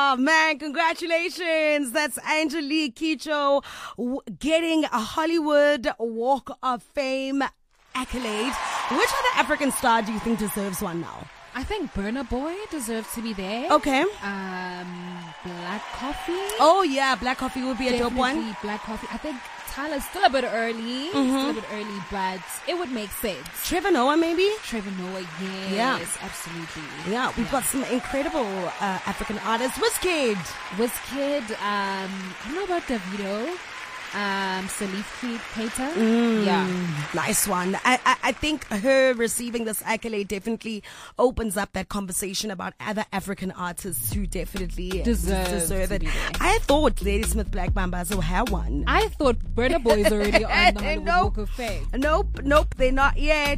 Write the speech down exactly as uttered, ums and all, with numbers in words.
Oh, man, congratulations. That's Angelique Kidjo w- getting a Hollywood Walk of Fame accolade. Which other African star do you think deserves one now? I think Burna Boy deserves to be there. Okay. Um, Black Coffee. Oh, yeah, Black Coffee would be a Definitely dope one. Black Coffee. I think Tyler's still a bit early. Mm-hmm. Still a bit early, but it would make sense. Trevor Noah, maybe? Trevor Noah, yes. Yeah. Absolutely. Yeah, we've Yeah. got some incredible uh, African artists. Wizkid. Wizkid, um, I don't know about Davido. Um, Salif Keita. Mm, Yeah. Nice one. I, I, I think her receiving this accolade definitely opens up that conversation about other African artists who definitely Deserve deserve to it. be there. I thought Ladysmith Black Mambas will have one. I thought Burna Boy is already on the Hollywood Nope. Walk of Fame. Nope, nope, they're not yet.